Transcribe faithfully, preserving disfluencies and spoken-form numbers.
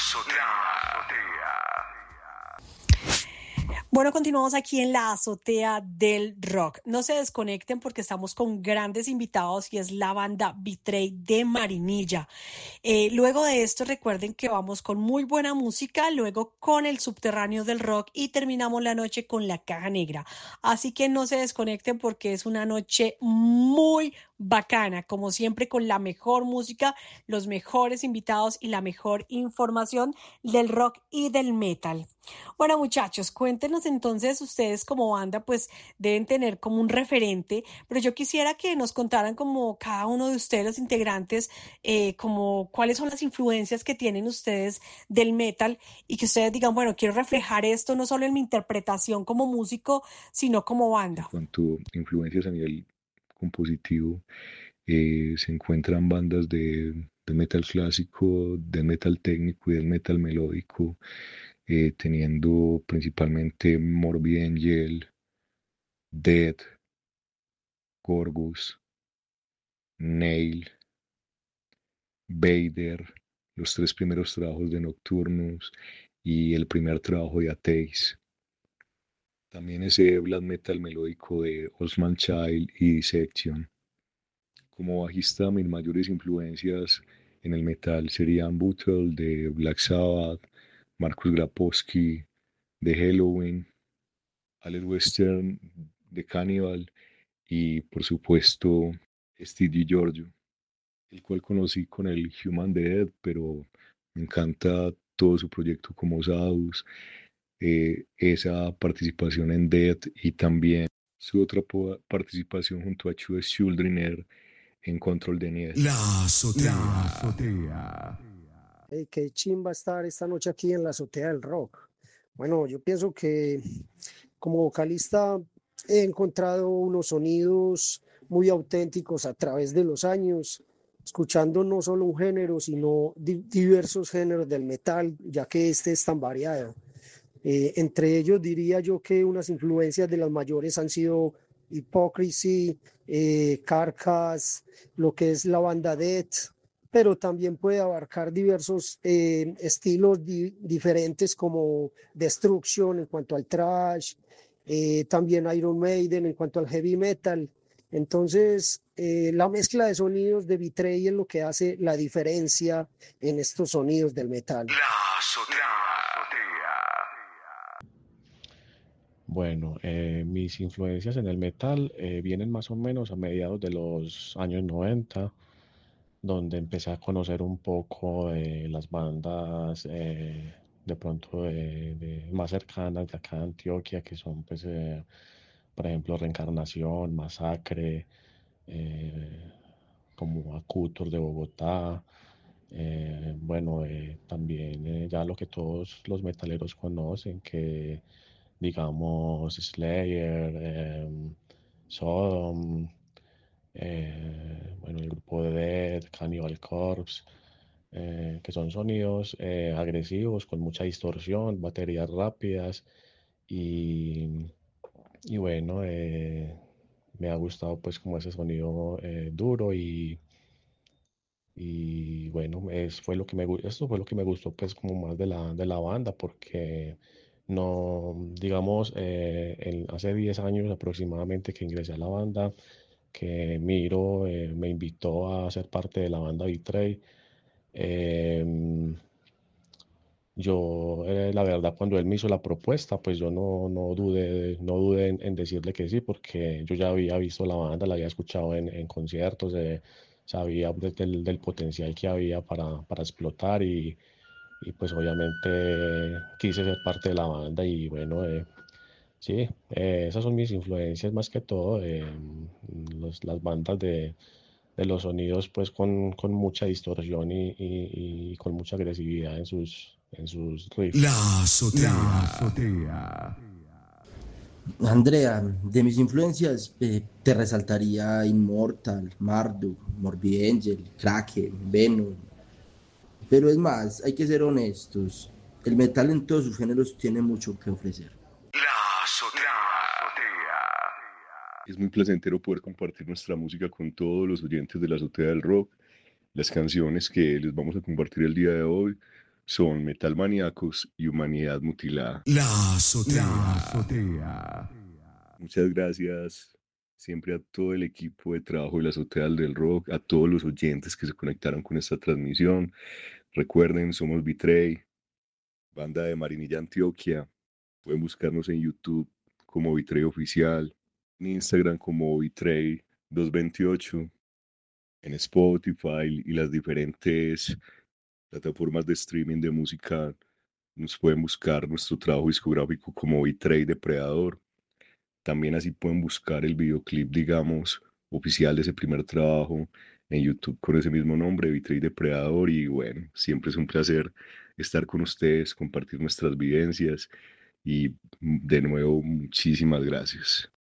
Bueno, continuamos aquí en la azotea del rock. No se desconecten porque estamos con grandes invitados y es la banda Betray de Marinilla. Eh, luego de esto, recuerden que vamos con muy buena música, luego con el subterráneo del rock y terminamos la noche con la caja negra. Así que no se desconecten porque es una noche muy bacana, como siempre, con la mejor música, los mejores invitados y la mejor información del rock y del metal. Bueno, muchachos, cuéntenos entonces, ustedes como banda, pues deben tener como un referente, pero yo quisiera que nos contaran como cada uno de ustedes, los integrantes, eh, como cuáles son las influencias que tienen ustedes del metal y que ustedes digan, bueno, quiero reflejar esto no solo en mi interpretación como músico, sino como En banda. cuanto a influencias a nivel compositivo, eh, se encuentran bandas de, de metal clásico, de metal técnico y del metal melódico, eh, teniendo principalmente Morbid Angel, Death, Gorgus, Nail, Vader, los tres primeros trabajos de Nocturnus y el primer trabajo de Atheist. También ese black metal melódico de Osman Child y Dissection. Como bajista, mis mayores influencias en el metal serían Butthole de Black Sabbath, Marcus Grabowski de Helloween, Alex Western de Cannibal y por supuesto Steve Giorgio, el cual conocí con el Human Dead, pero me encanta todo su proyecto como Sadus, eh, esa participación en Dead y también su otra po- participación junto a Chue Schuldiner en Control de Nieve. La azotea. La azotea. Hey, qué chimba estar esta noche aquí en la azotea del rock. Bueno, yo pienso que como vocalista he encontrado unos sonidos muy auténticos a través de los años, escuchando no solo un género, sino di- diversos géneros del metal, ya que este es tan variado. Eh, entre ellos diría yo que unas influencias de las mayores han sido Hypocrisy, eh, Carcass, lo que es la banda Death, pero también puede abarcar diversos eh, estilos di- diferentes como Destruction en cuanto al thrash, eh, también Iron Maiden en cuanto al heavy metal. Entonces, eh, la mezcla de sonidos de Betray es lo que hace la diferencia en estos sonidos del metal. La azotea. Bueno, eh, mis influencias en el metal eh, vienen más o menos a mediados de los años noventa, donde empecé a conocer un poco de las bandas eh, de pronto de, de más cercanas de acá de Antioquia, que son, pues, eh, por ejemplo, Reencarnación, Masacre, eh, como Acutor de Bogotá. Eh, bueno, eh, también eh, ya lo que todos los metaleros conocen, que digamos Slayer, em, Sodom, eh, bueno, el grupo de Dead, Cannibal Corpse, eh, que son sonidos eh, agresivos, con mucha distorsión, baterías rápidas y, y bueno, eh, me ha gustado pues como ese sonido eh, duro y, y bueno, es, fue lo que me, gu- esto fue lo que me gustó pues como más de la, de la banda porque no, digamos, eh, en- hace diez años aproximadamente que ingresé a la banda, que Miro eh, me invitó a ser parte de la banda Betray. em, yo, eh, la verdad, cuando él me hizo la propuesta, pues yo no, no dudé, no dudé en, en decirle que sí, porque yo ya había visto la banda, la había escuchado en, en conciertos, eh, sabía pues, del, del potencial que había para, para explotar y, y, pues obviamente quise ser parte de la banda y bueno, eh, sí, eh, esas son mis influencias más que todo, eh, los- las bandas de, de los sonidos pues con, con mucha distorsión y, y- y con mucha agresividad en sus, en sus riffs. La azotea. La azotea. Andrea, de mis influencias eh, te resaltaría Immortal, Marduk, Morbid Angel, Kraken, Venom. Pero es más, hay que ser honestos. El metal en todos sus géneros tiene mucho que ofrecer. La azotea. Es muy placentero poder compartir nuestra música con todos los oyentes de la Azotea del Rock. Las canciones que les vamos a compartir el día de hoy son Metal Maníacos y Humanidad Mutilada. La azotea. La azotea. Muchas gracias siempre a todo el equipo de trabajo de la Azotea del Rock, a todos los oyentes que se conectaron con esta transmisión. Recuerden, somos Betray, banda de Marinilla, Antioquia. Pueden buscarnos en YouTube como Betray Oficial, en Instagram como Betray doscientos veintiocho, en Spotify y las diferentes plataformas de streaming de música. Nos pueden buscar nuestro trabajo discográfico como Betray Depredador. También así pueden buscar el videoclip, digamos, oficial de ese primer trabajo en YouTube con ese mismo nombre, Betray Depredador. Y bueno, siempre es un placer estar con ustedes, compartir nuestras vivencias y de nuevo, muchísimas gracias.